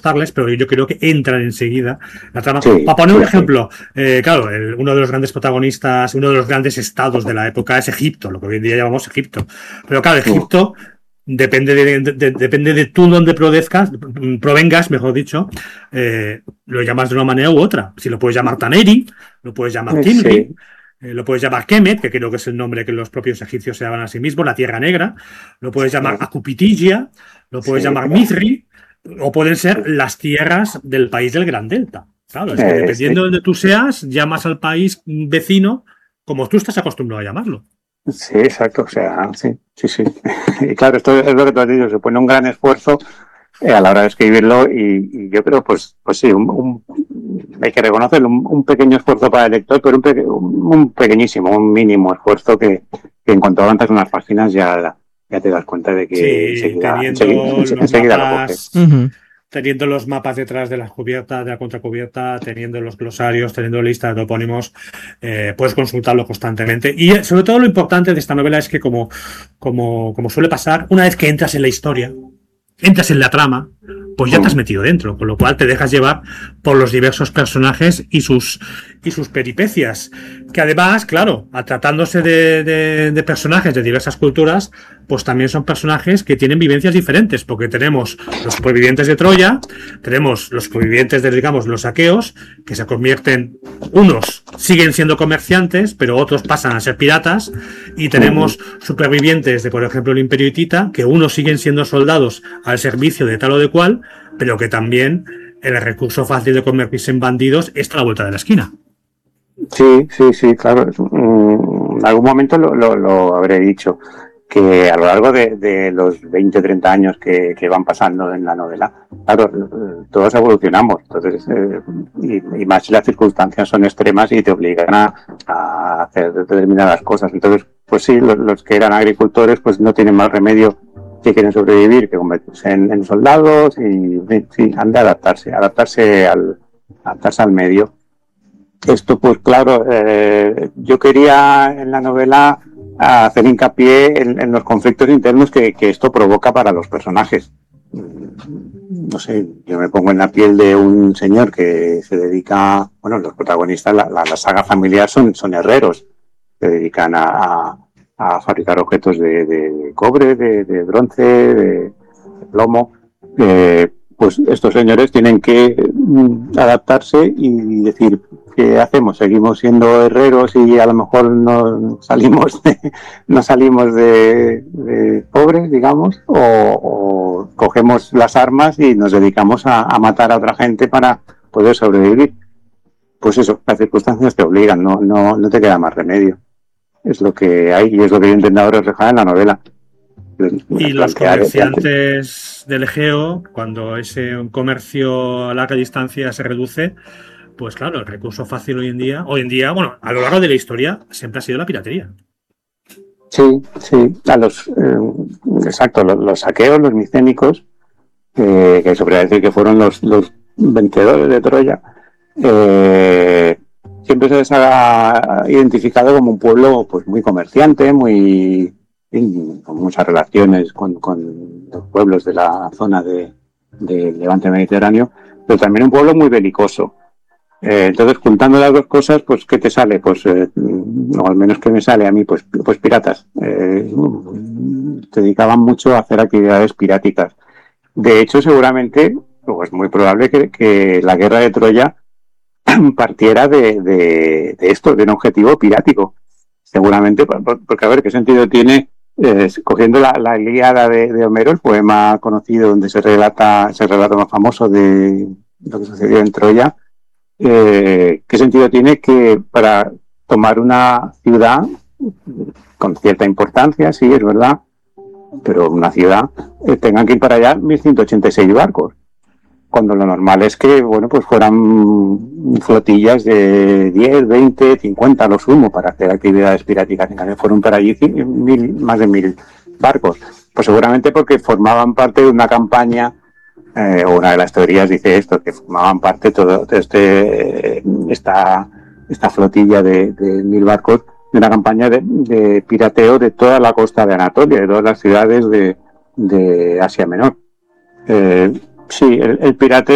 costarles, pero yo creo que entran enseguida en la trama. Sí, Para poner un sí, sí. ejemplo, claro, uno de los grandes protagonistas, uno de los grandes estados de la época es Egipto, lo que hoy en día llamamos Egipto. Pero claro, Mm, Egipto depende de tú donde provengas, mejor dicho, lo llamas de una manera u otra. Si lo puedes llamar Taneri, lo puedes llamar Timri, sí, lo puedes llamar Kemet, que creo que es el nombre que los propios egipcios se daban a sí mismos, la Tierra Negra, lo puedes llamar sí, Acupitigia, lo puedes sí, llamar Mithri, o pueden ser las tierras del país del Gran Delta. Claro, es que dependiendo de sí. donde tú seas, llamas al país vecino como tú estás acostumbrado a llamarlo. Sí, exacto, o sea, sí, sí, sí. Y claro, esto es lo que tú has dicho, se pone un gran esfuerzo a la hora de escribirlo y yo creo, pues sí, hay que reconocerlo, un pequeño esfuerzo para el lector, pero un pequeñísimo, un mínimo esfuerzo que en cuanto avanzas unas páginas ya te das cuenta de que Sí, teniendo los enseguida lo coges. mapas, Ujú. teniendo los mapas detrás de la cubierta, de la contracubierta, teniendo los glosarios, teniendo lista de topónimos, puedes consultarlo constantemente. Y sobre todo lo importante de esta novela es que, como suele pasar, una vez que entras en la historia, entras en la trama, pues ya te has metido dentro, con lo cual te dejas llevar por los diversos personajes y sus peripecias. Que además, claro, tratándose de personajes de diversas culturas, pues también son personajes que tienen vivencias diferentes, porque tenemos los supervivientes de Troya, tenemos los supervivientes de, digamos, los aqueos, que se convierten, unos siguen siendo comerciantes, pero otros pasan a ser piratas, y tenemos supervivientes de, por ejemplo, el Imperio Hitita, que unos siguen siendo soldados al servicio de tal o de cual, pero que también el recurso fácil de convertirse en bandidos está a la vuelta de la esquina. Sí, sí, sí, claro. En algún momento lo habré dicho, que a lo largo de los 20, 30 años que van pasando en la novela, claro, todos evolucionamos. Entonces, y más si las circunstancias son extremas y te obligan a hacer determinadas cosas. Entonces, pues sí, los que eran agricultores pues no tienen más remedio si quieren sobrevivir que convertirse en soldados y sí, han de adaptarse al medio. Esto, pues claro, yo quería en la novela hacer hincapié en los conflictos internos que esto provoca para los personajes. No sé, yo me pongo en la piel de un señor que se dedica, bueno, los protagonistas, la saga familiar son herreros, se dedican a fabricar objetos de cobre, de bronce, de plomo. Pues estos señores tienen que adaptarse y decir, ¿qué hacemos? ¿Seguimos siendo herreros y a lo mejor no salimos de pobres, digamos? ¿O cogemos las armas y nos dedicamos a matar a otra gente para poder sobrevivir? Pues eso, las circunstancias te obligan, no te queda más remedio. Es lo que hay y es lo que yo he intentado reflejar en la novela. Y los Plantear, comerciantes del Egeo, cuando ese comercio a larga distancia se reduce, pues claro, el recurso fácil hoy en día, bueno, a lo largo de la historia siempre ha sido la piratería. sí, sí, exacto, los saqueos, los micénicos, que se podría decir que fueron los vencedores de Troya, siempre se les ha identificado como un pueblo pues muy comerciante, con muchas relaciones con los pueblos de la zona del Levante Mediterráneo, pero también un pueblo muy belicoso. Entonces, juntando las dos cosas, pues, ¿qué te sale? Pues, o al menos que me sale a mí, pues piratas. Se dedicaban mucho a hacer actividades piráticas. De hecho, seguramente, o es muy probable que la guerra de Troya partiera de esto, de un objetivo pirático. Seguramente, porque a ver, ¿qué sentido tiene, cogiendo la Ilíada de Homero, el poema conocido donde se relata más famoso de lo que sucedió en Troya? ¿Qué sentido tiene que para tomar una ciudad con cierta importancia, sí, es verdad, pero una ciudad, tengan que ir para allá 1186 barcos? Cuando lo normal es que, bueno, pues fueran flotillas de 10, 20, 50 a lo sumo para hacer actividades piráticas. En cambio, fueron para allí más de 1000 barcos. Pues seguramente porque formaban parte de una campaña, o una de las teorías dice esto, que formaban parte todo esta flotilla de 1000 barcos de una campaña de pirateo de toda la costa de Anatolia, de todas las ciudades de Asia Menor. Sí, el pirateo